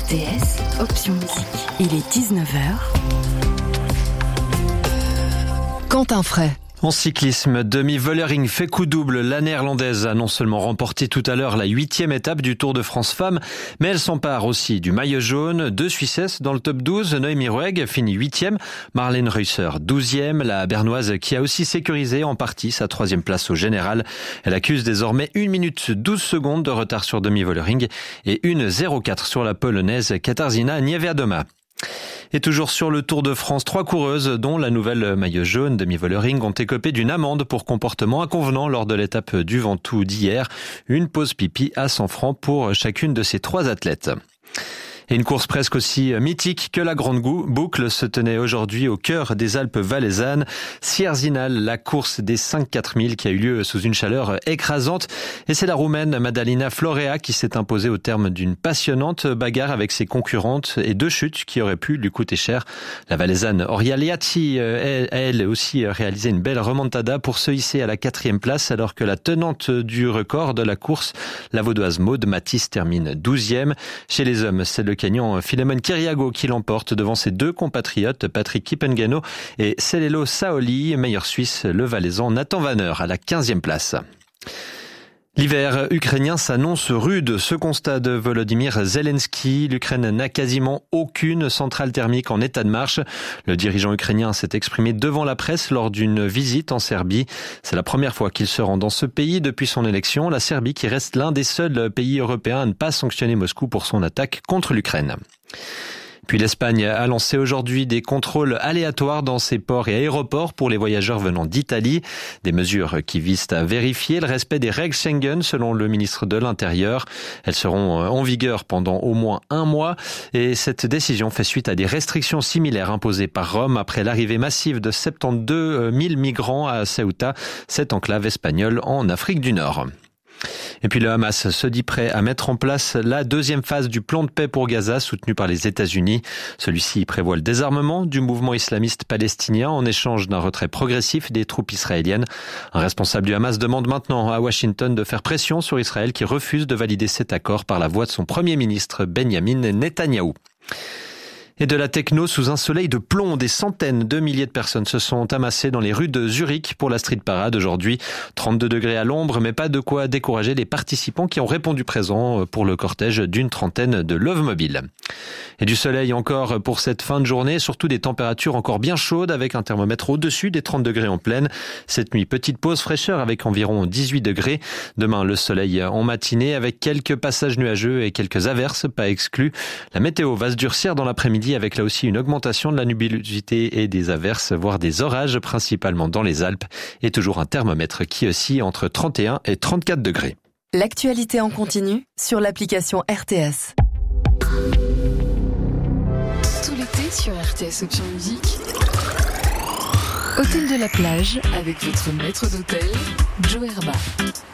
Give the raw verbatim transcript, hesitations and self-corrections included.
R T S, option musique. Il est dix-neuf heures. Quentin Fray. En cyclisme, Demi Vollering fait coup double. La néerlandaise a non seulement remporté tout à l'heure la huitième étape du Tour de France Femmes, mais elle s'empare aussi du maillot jaune. Deux Suissesses dans le top douze. Noémie Ruegg finit huitième. Marlène Reusser douzième. La bernoise qui a aussi sécurisé en partie sa troisième place au général. Elle accuse désormais une minute douze secondes de retard sur Demi Vollering et une zéro quatre sur la polonaise Katarzyna Niewiadoma. Et toujours sur le Tour de France, trois coureuses, dont la nouvelle maillot jaune Demi Vollering, ont écopé d'une amende pour comportement inconvenant lors de l'étape du Ventoux d'hier. Une pause pipi à cent francs pour chacune de ces trois athlètes. Et une course presque aussi mythique que la Grande Boucle se tenait aujourd'hui au cœur des Alpes valaisannes. Sierzinal, la course des cinq quatre mille qui a eu lieu sous une chaleur écrasante. Et c'est la Roumaine Madalina Florea qui s'est imposée au terme d'une passionnante bagarre avec ses concurrentes et deux chutes qui auraient pu lui coûter cher. La valaisanne Orialiati a elle aussi réalisé une belle remontada pour se hisser à la quatrième place alors que la tenante du record de la course, la vaudoise Maud Matisse, termine douzième. Chez les hommes, c'est le Kenyan Philemon Kiriago qui l'emporte devant ses deux compatriotes Patrick Kipengeno et Celelo Saoli, meilleur Suisse, le Valaisan Nathan Vanner à la quinzième place. L'hiver ukrainien s'annonce rude. Ce constat de Volodymyr Zelensky. L'Ukraine n'a quasiment aucune centrale thermique en état de marche. Le dirigeant ukrainien s'est exprimé devant la presse lors d'une visite en Serbie. C'est la première fois qu'il se rend dans ce pays depuis son élection. La Serbie qui reste l'un des seuls pays européens à ne pas sanctionner Moscou pour son attaque contre l'Ukraine. Puis l'Espagne a lancé aujourd'hui des contrôles aléatoires dans ses ports et aéroports pour les voyageurs venant d'Italie. Des mesures qui visent à vérifier le respect des règles Schengen selon le ministre de l'Intérieur. Elles seront en vigueur pendant au moins un mois et cette décision fait suite à des restrictions similaires imposées par Rome après l'arrivée massive de soixante-douze mille migrants à Ceuta, cette enclave espagnole en Afrique du Nord. Et puis le Hamas se dit prêt à mettre en place la deuxième phase du plan de paix pour Gaza soutenu par les États-Unis. Celui-ci prévoit le désarmement du mouvement islamiste palestinien en échange d'un retrait progressif des troupes israéliennes. Un responsable du Hamas demande maintenant à Washington de faire pression sur Israël qui refuse de valider cet accord par la voix de son premier ministre Benyamin Netanyahou. Et de la techno sous un soleil de plomb, des centaines de milliers de personnes se sont amassées dans les rues de Zurich pour la street parade aujourd'hui. trente-deux degrés à l'ombre, mais pas de quoi décourager les participants qui ont répondu présents pour le cortège d'une trentaine de Love Mobile. Et du soleil encore pour cette fin de journée, surtout des températures encore bien chaudes avec un thermomètre au-dessus des trente degrés en pleine. Cette nuit, petite pause fraîcheur avec environ dix-huit degrés. Demain, le soleil en matinée avec quelques passages nuageux et quelques averses, pas exclus. La météo va se durcir dans l'après-midi avec là aussi une augmentation de la nubilosité et des averses, voire des orages, principalement dans les Alpes, et toujours un thermomètre qui oscille entre trente et un et trente-quatre degrés. L'actualité en continu sur l'application R T S. Tout l'été sur R T S Option Musique. Hôtel de la Plage avec votre maître d'hôtel, Joe Herba.